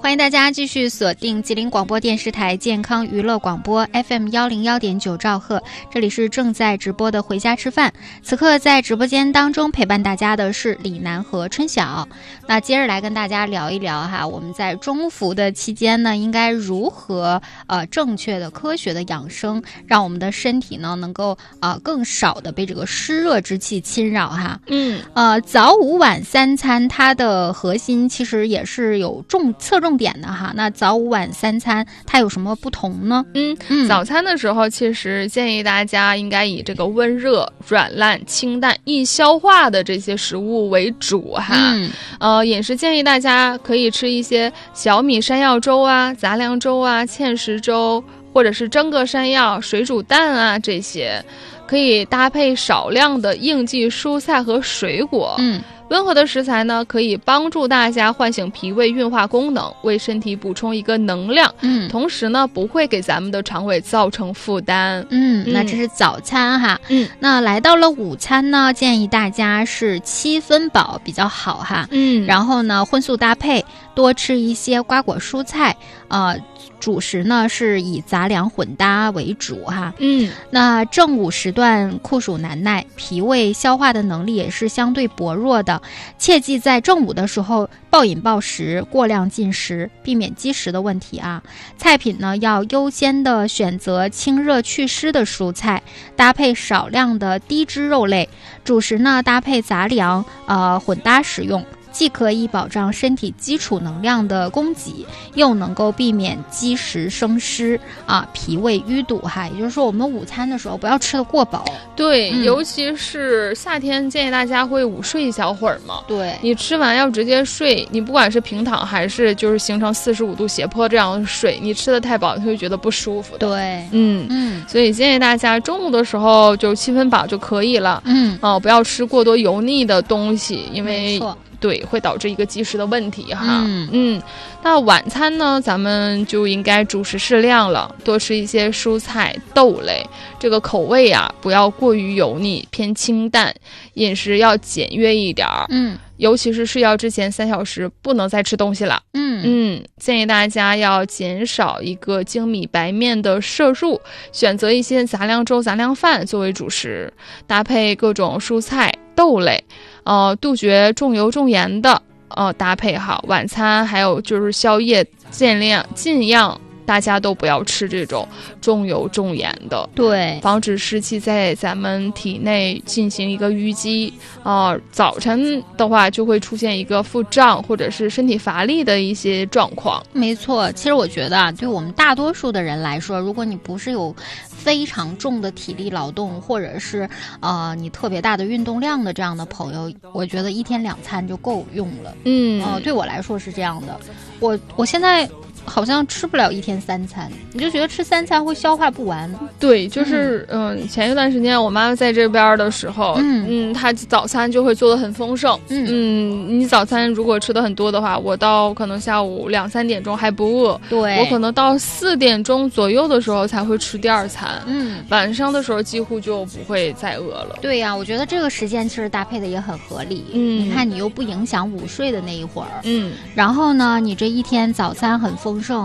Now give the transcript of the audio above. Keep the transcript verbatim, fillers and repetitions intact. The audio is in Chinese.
欢迎大家继续锁定吉林广播电视台健康娱乐广播 F M 一零一点九兆赫，这里是正在直播的回家吃饭。此刻在直播间当中陪伴大家的是李楠和春晓。那接着来跟大家聊一聊哈，我们在中伏的期间呢，应该如何呃正确的科学的养生，让我们的身体呢能够呃更少的被这个湿热之气侵扰哈。 嗯， 呃，早午晚三餐它的核心其实也是有重侧重点的哈。那早午晚三餐它有什么不同呢？ 嗯嗯，早餐的时候其实建议大家应该以这个温热、软烂、清淡、易消化的这些食物为主哈。 嗯， 呃，饮食建议大家可以吃一些小米山药粥啊、杂粮粥啊、芡实粥，或者是蒸个山药、水煮蛋啊这些。可以搭配少量的应季蔬菜和水果。 嗯， 温和的食材呢，可以帮助大家唤醒脾胃运化功能，为身体补充一个能量。 嗯， 同时呢，不会给咱们的肠胃造成负担。 嗯，那这是早餐哈。 嗯， 那来到了午餐呢，建议大家是七分饱比较好哈。 嗯， 然后呢，荤素搭配，多吃一些瓜果蔬菜，呃。主食呢是以杂粮混搭为主哈。 嗯， 那正午时段酷暑难耐，脾胃消化的能力也是相对薄弱的，切记在正午的时候暴饮暴食、过量进食，避免积食的问题啊。菜品呢要优先的选择清热祛湿的蔬菜，搭配少量的低脂肉类，主食呢搭配杂粮呃混搭使用。既可以保障身体基础能量的供给，又能够避免积食生湿啊，脾胃淤堵哈。也就是说，我们午餐的时候不要吃得过饱。 对、 嗯， 尤其是夏天，建议大家会午睡一小会儿嘛。 对， 你吃完要直接睡，你不管是平躺还是就是形成四十五度斜坡这样睡，你吃的太饱，你会觉得不舒服的。 对， 嗯嗯， 所以建议大家中午的时候就七分饱就可以了。 嗯， 哦、呃，不要吃过多油腻的东西，因为没错。 对，会导致一个积食的问题哈。 嗯嗯，那晚餐呢，咱们就应该主食适量了，多吃一些蔬菜、豆类。这个口味啊，不要过于油腻，偏清淡，饮食要简约一点儿。 嗯， 尤其是睡觉之前三小时不能再吃东西了。 嗯嗯，建议大家要减少一个精米白面的摄入，选择一些杂粮粥、杂粮饭作为主食，搭配各种蔬菜、豆类。呃，杜绝重油重盐的，呃，搭配好晚餐，还有就是宵夜，尽量尽量大家都不要吃这种重油重盐的， 对， 防止湿气在咱们体内进行一个淤积。呃，早晨的话就会出现一个腹胀或者是身体乏力的一些状况。 没错，其实我觉得啊，对我们大多数的人来说，如果你不是有非常重的体力劳动，或者是呃你特别大的运动量的这样的朋友，我觉得一天两餐就够用了。 嗯， 呃，对我来说是这样的。我我现在好像吃不了一天三餐，你就觉得吃三餐会消化不完。 对，就是嗯、呃，前一段时间我妈妈在这边的时候， 嗯嗯，她早餐就会做得很丰盛。 嗯嗯，你早餐如果吃的很多的话，我到可能下午两三点钟还不饿， 对， 我可能到四点钟左右的时候才会吃第二餐。 嗯， 晚上的时候几乎就不会再饿了。 对呀、啊，我觉得这个时间其实搭配的也很合理。 嗯， 你看你又不影响午睡的那一会儿。 嗯， 然后呢，你这一天早餐很丰盛。